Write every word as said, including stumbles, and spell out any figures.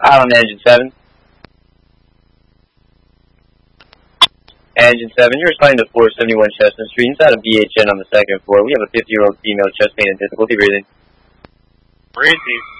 Island Engine seven. Engine seven, you're responding to four seventy-one Chestnut Street inside of B H N on the second floor. We have a fifty-year-old female chest pain and difficulty breathing. Breathing.